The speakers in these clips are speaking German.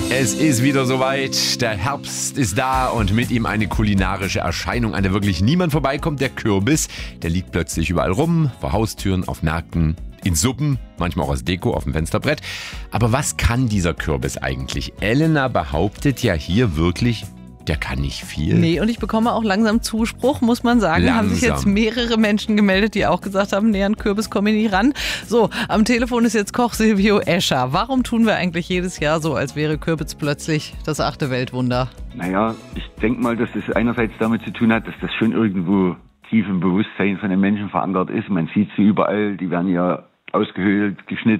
Es ist wieder soweit. Der Herbst ist da und mit ihm eine kulinarische Erscheinung, an der wirklich niemand vorbeikommt. Der Kürbis, der liegt plötzlich überall rum, vor Haustüren, auf Märkten, in Suppen, manchmal auch als Deko auf dem Fensterbrett. Aber was kann dieser Kürbis eigentlich? Elena behauptet ja hier wirklich, der kann nicht viel. Nee, und ich bekomme auch langsam Zuspruch, muss man sagen. Langsam. Haben sich jetzt mehrere Menschen gemeldet, die auch gesagt haben, nee, an Kürbis komme ich nicht ran. So, am Telefon ist jetzt Koch Silvio Escher. Warum tun wir eigentlich jedes Jahr so, als wäre Kürbis plötzlich das 8. Weltwunder? Naja, ich denke mal, dass das einerseits damit zu tun hat, dass das schon irgendwo tief im Bewusstsein von den Menschen verankert ist. Man sieht sie überall, die werden ja ausgehöhlt, geschnitzt,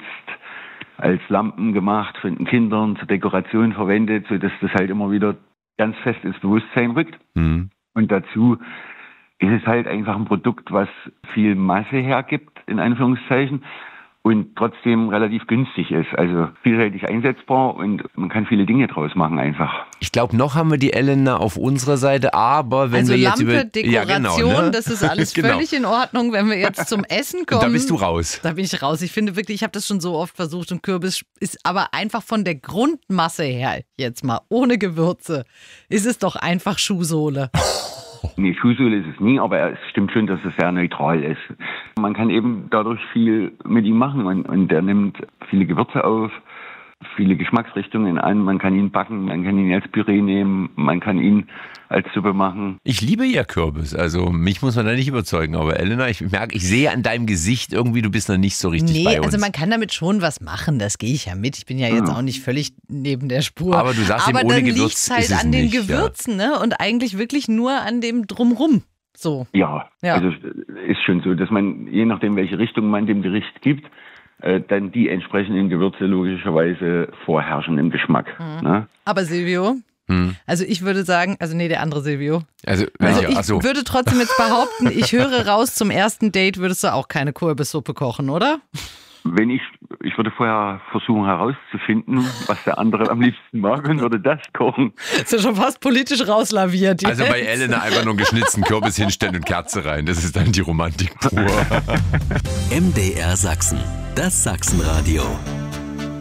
als Lampen gemacht, von den Kindern zur Dekoration verwendet, sodass das halt immer wieder ganz fest ins Bewusstsein rückt. Mhm. Und dazu ist es halt einfach ein Produkt, was viel Masse hergibt, in Anführungszeichen, und trotzdem relativ günstig ist. Also vielseitig einsetzbar und man kann viele Dinge draus machen einfach. Ich glaube, noch haben wir die Elena auf unserer Seite, aber wenn also wir jetzt Lampe, Dekoration, ne? Das ist alles Genau. völlig in Ordnung. Wenn wir jetzt zum Essen kommen. Da bist du raus. Da bin ich raus. Ich finde wirklich, ich habe das schon so oft versucht und Kürbis ist aber einfach von der Grundmasse her, jetzt mal ohne Gewürze, ist es doch einfach Schuhsohle. Nee, Schuhsohle ist es nie, aber es stimmt schon, dass es sehr neutral ist. Man kann eben dadurch viel mit ihm machen und der nimmt viele Gewürze auf, viele Geschmacksrichtungen an. Man kann ihn backen, man kann ihn als Püree nehmen, man kann ihn als Suppe machen. Ich liebe ja Kürbis, also mich muss man da nicht überzeugen, aber Elena, ich merke, ich sehe an deinem Gesicht irgendwie, du bist noch nicht so richtig bei uns. Also man kann damit schon was machen, das gehe ich ja mit. Ich bin ja jetzt auch nicht völlig neben der Spur. Aber du sagst eben, ohne Gewürz liegt's halt ist es an den nicht, Gewürzen, ne? Und eigentlich wirklich nur an dem Drumrum. So. Ja, also ist schon so, dass man, je nachdem, welche Richtung man dem Gericht gibt, dann die entsprechenden Gewürze logischerweise vorherrschen im Geschmack. Ne? Aber Silvio, also ich würde sagen, der andere Silvio. Also ich würde trotzdem jetzt behaupten, ich höre raus, zum ersten Date würdest du auch keine Kürbissuppe kochen, oder? Ich würde vorher versuchen herauszufinden, was der andere am liebsten mag und würde das kochen. Ist ja schon fast politisch rauslaviert. Also bei Elena einfach nur einen geschnitzten Kürbis hinstellen und Kerze rein. Das ist dann die Romantik pur. MDR Sachsen, das Sachsenradio.